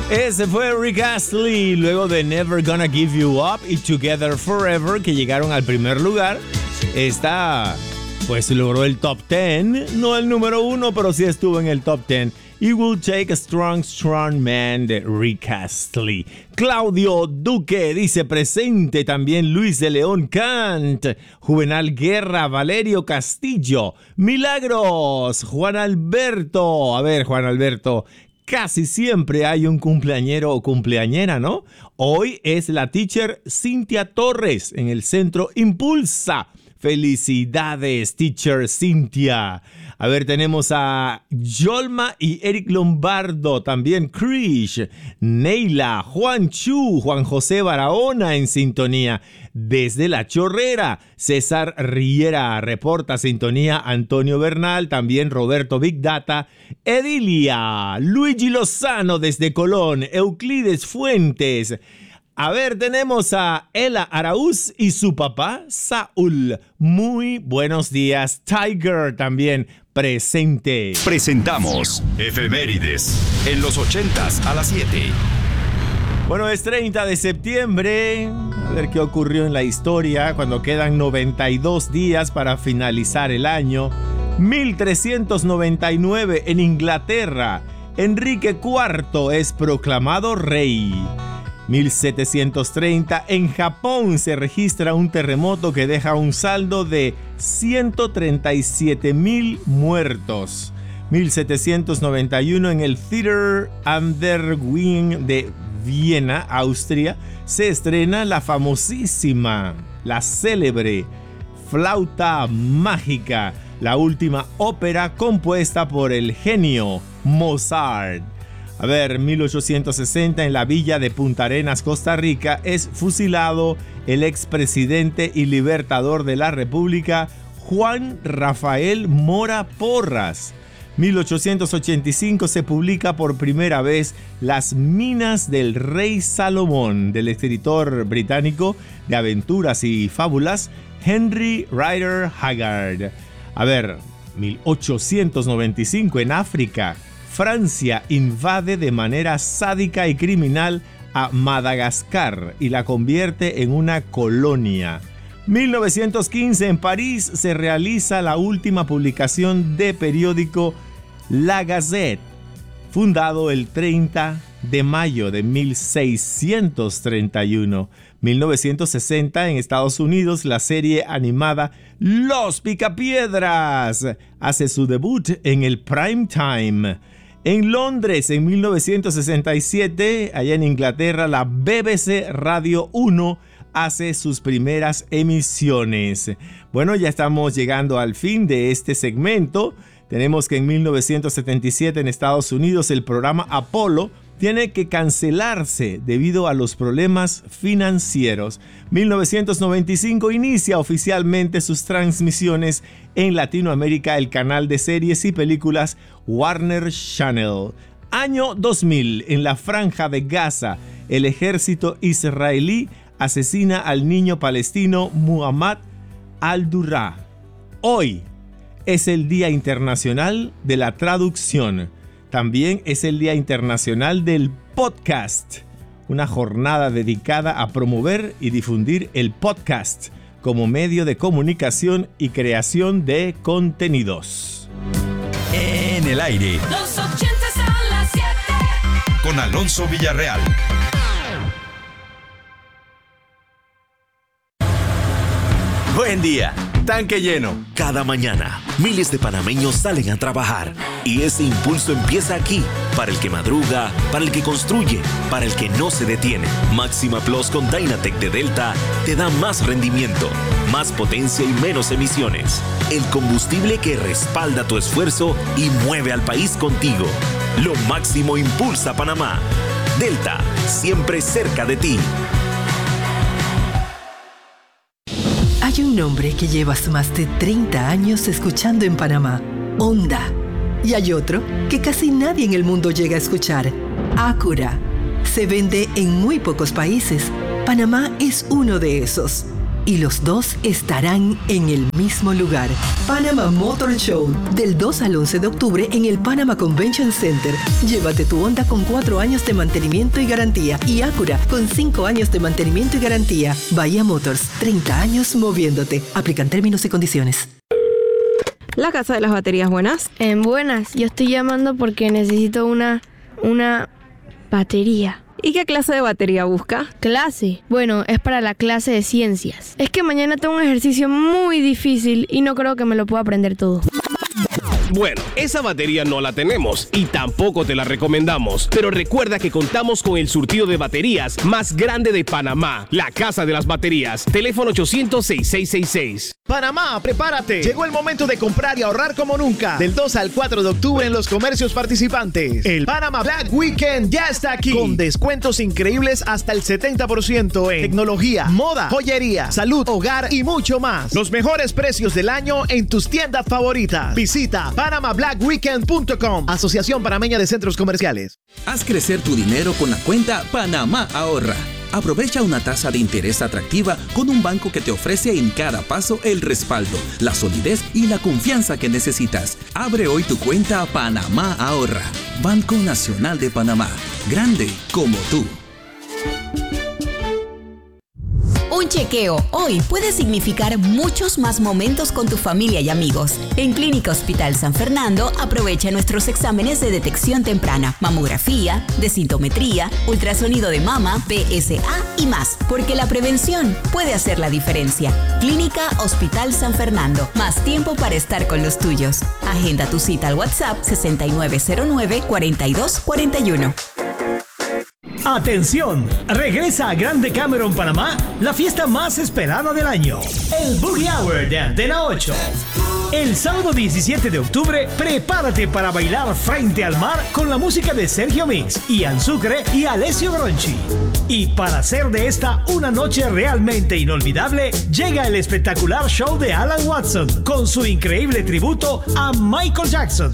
Ese fue Rick Astley, luego de Never Gonna Give You Up y Together Forever, que llegaron al primer lugar. Esta, pues logró el top 10, no el número 1, pero sí estuvo en el top 10. It Will Take a Strong, Strong Man de Rick Astley. Claudio Duque dice presente, también Luis de León Cant, Juvenal Guerra, Valerio Castillo, Milagros, Juan Alberto. A ver, Juan Alberto, casi siempre hay un cumpleañero o cumpleañera, ¿no? Hoy es la teacher Cintia Torres en el Centro Impulsa. Felicidades, teacher Cintia. A ver, tenemos a Yolma y Eric Lombardo, también Krish, Neila, Juan Chu, Juan José Barahona en sintonía. Desde La Chorrera, César Riera reporta sintonía, Antonio Bernal, también Roberto Big Data, Edilia, Luigi Lozano desde Colón, Euclides Fuentes. A ver, tenemos a Ela Araúz y su papá, Saúl. Muy buenos días. Tiger también presente. Presentamos Efemérides en los 80s a las 7. Bueno, es 30 de septiembre. A ver qué ocurrió en la historia cuando quedan 92 días para finalizar el año. 1399 en Inglaterra. Enrique IV es proclamado rey. 1730 en Japón se registra un terremoto que deja un saldo de 137,000 muertos. 1791 en el Theater an der Wien de Viena, Austria, se estrena la famosísima, la célebre Flauta Mágica, la última ópera compuesta por el genio Mozart. A ver, 1860 en la villa de Punta Arenas, Costa Rica, es fusilado el expresidente y libertador de la República, Juan Rafael Mora Porras. 1885 se publica por primera vez Las Minas del Rey Salomón, del escritor británico de aventuras y fábulas, Henry Rider Haggard. A ver, 1895 en África, Francia invade de manera sádica y criminal a Madagascar y la convierte en una colonia. 1915 en París se realiza la última publicación de periódico La Gazette, fundado el 30 de mayo de 1631. 1960 en Estados Unidos, la serie animada Los Picapiedras hace su debut en el prime time. En Londres, en 1967, allá en Inglaterra, la BBC Radio 1 hace sus primeras emisiones. Bueno, ya estamos llegando al fin de este segmento. Tenemos que en 1977 en Estados Unidos el programa Apolo tiene que cancelarse debido a los problemas financieros. 1995 inicia oficialmente sus transmisiones en Latinoamérica el canal de series y películas Warner Channel. Año 2000, en la Franja de Gaza, el ejército israelí asesina al niño palestino Muhammad al-Durrah. Hoy es el Día Internacional de la Traducción. También es el Día Internacional del Podcast, una jornada dedicada a promover y difundir el podcast como medio de comunicación y creación de contenidos. En el aire. Los 80s a las 7. Con Alonso Villarreal. Buen día, tanque lleno. Cada mañana, miles de panameños salen a trabajar y ese impulso empieza aquí, para el que madruga, para el que construye, para el que no se detiene. Máxima Plus con Dynatec de Delta te da más rendimiento, más potencia y menos emisiones. El combustible que respalda tu esfuerzo y mueve al país contigo. Lo máximo impulsa Panamá. Delta, siempre cerca de ti. Hay un nombre que llevas más de 30 años escuchando en Panamá, Honda. Y hay otro que casi nadie en el mundo llega a escuchar, Acura. Se vende en muy pocos países. Panamá es uno de esos. y los dos estarán en el mismo lugar. Panama Motor Show, del 2 al 11 de octubre en el Panama Convention Center. Llévate tu Honda con 4 años de mantenimiento y garantía y Acura con 5 años de mantenimiento y garantía. Bahía Motors, 30 años moviéndote. Aplican términos y condiciones. La Casa de las Baterías, buenas. Buenas, yo estoy llamando porque necesito una batería. ¿Y qué clase de batería busca? ¿Clase? Bueno, es para la clase de ciencias. Es que mañana tengo un ejercicio muy difícil y no creo que me lo pueda aprender todo. Bueno, esa batería no la tenemos y tampoco te la recomendamos. Pero recuerda que contamos con el surtido de baterías más grande de Panamá. La Casa de las Baterías. Teléfono 800-6666. Panamá, prepárate. Llegó el momento de comprar y ahorrar como nunca. Del 2 al 4 de octubre en los comercios participantes. El Panama Black Weekend ya está aquí. Con descuentos increíbles hasta el 70% en tecnología, moda, joyería, salud, hogar y mucho más. Los mejores precios del año en tus tiendas favoritas. Visita PanamaBlackWeekend.com. Asociación Panameña de Centros Comerciales. Haz crecer tu dinero con la cuenta Panamá Ahorra. Aprovecha una tasa de interés atractiva con un banco que te ofrece en cada paso el respaldo, la solidez y la confianza que necesitas. Abre hoy tu cuenta Panamá Ahorra. Banco Nacional de Panamá. Grande como tú. Un chequeo hoy puede significar muchos más momentos con tu familia y amigos. En Clínica Hospital San Fernando aprovecha nuestros exámenes de detección temprana, mamografía, densitometría, ultrasonido de mama, PSA y más, porque la prevención puede hacer la diferencia. Clínica Hospital San Fernando, más tiempo para estar con los tuyos. Agenda tu cita al WhatsApp 6909-4241. ¡Atención! Regresa a Grande Cameron, Panamá, la fiesta más esperada del año, el Boogie Hour de Antena 8. El sábado 17 de octubre, prepárate para bailar frente al mar con la música de Sergio Mix, Ian Sucre y Alessio Gronchi. Y para hacer de esta una noche realmente inolvidable, llega el espectacular show de Alan Watson con su increíble tributo a Michael Jackson.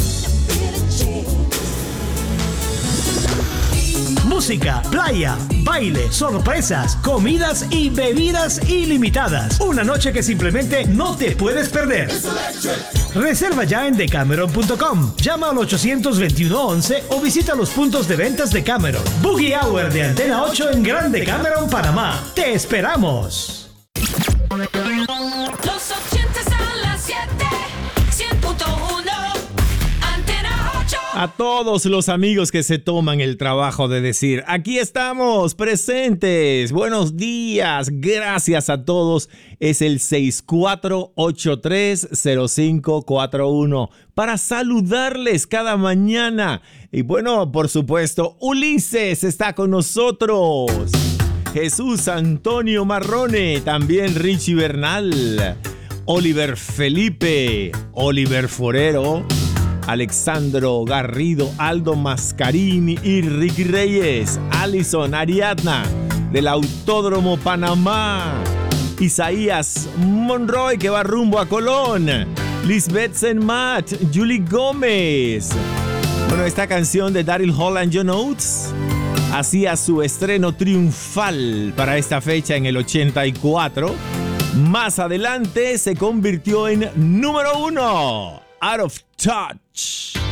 Música, playa, baile, sorpresas, comidas y bebidas ilimitadas. Una noche que simplemente no te puedes perder. Reserva ya en decameron.com. Llama al 821-11 o visita los puntos de ventas de Cameron. Boogie Hour de Antena 8 en Grande Cameron, Panamá. ¡Te esperamos! Los 80 a las 7, 100.1. A todos los amigos que se toman el trabajo de decir, aquí estamos, presentes, buenos días, gracias a todos. Es el 64830541 para saludarles cada mañana. Y bueno, por supuesto, Ulises está con nosotros. Jesús Antonio Marrone, también Richie Bernal, Oliver Felipe, Oliver Forero, Alexandro Garrido, Aldo Mascarini y Ricky Reyes, Alison Ariadna del Autódromo Panamá, Isaías Monroy que va rumbo a Colón, Lisbeth Senmat, Julie Gómez. Bueno, esta canción de Daryl Hall and John Oates hacía su estreno triunfal para esta fecha en el 84. Más adelante se convirtió en número 1. Out of Touch.